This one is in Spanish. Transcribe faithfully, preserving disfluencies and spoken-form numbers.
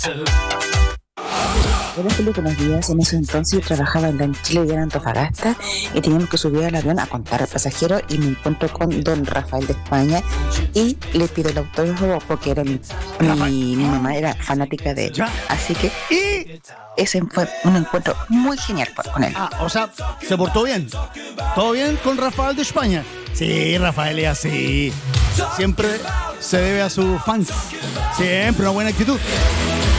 Hola Felipe, buenos días. En ese entonces yo trabajaba en la Chile y en Antofagasta y teníamos que subir al avión a contar al pasajero y me encuentro con don Rafael de España y le pido el autógrafo porque era mi, mi, mi mamá era fanática de él. Ya. Así que Y... ese fue un encuentro muy genial con él. Ah, o sea, se portó bien. ¿Todo bien con Rafael de España? Sí, Rafael es así. Siempre se debe a sus fans. Siempre una buena actitud.